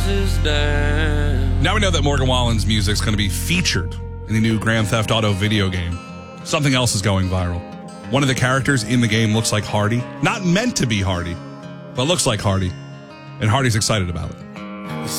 houses down. Now we know that Morgan Wallen's music is going to be featured in the new Grand Theft Auto video game. Something else is going viral. One of the characters in the game looks like Hardy. Not meant to be Hardy, but looks like Hardy. And Hardy's excited about it.